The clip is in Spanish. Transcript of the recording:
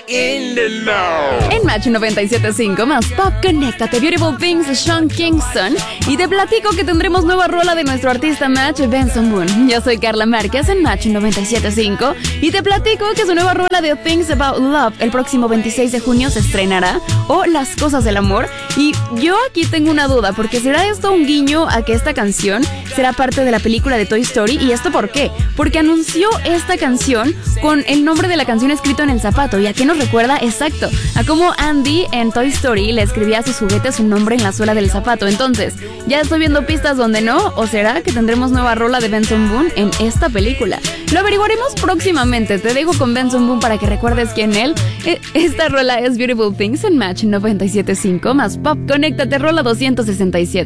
in the know. En Match 97.5 más pop, conéctate, Beautiful Things, Sean Kingston. Y te platico que tendremos nueva rola de nuestro artista Match, Benson Boone. Yo soy Carla Márquez en Match 97.5 y te platico que su nueva rola de Things About Love el próximo 26 de junio se estrenará, o Las Cosas del Amor. Y yo aquí tengo una duda, porque ¿será esto un guiño a que esta canción será parte de la película de Toy Story? ¿Y esto por qué? Porque anunció esta canción con el nombre de la canción escrito en el zapato. ¿Y a qué nos recuerda? Exacto, a cómo Andy en Toy Story le escribía a sus juguetes su nombre en la suela del zapato. Entonces, ya estoy viendo pistas donde no, ¿o será que tendremos nueva rola de Benson Boone en esta película? Lo averiguaremos próximamente. Te dejo con Benson Boone para que recuerdes quién él. Esta rola es Beautiful Things en Match 97.5 más pop. Conéctate, rola 267.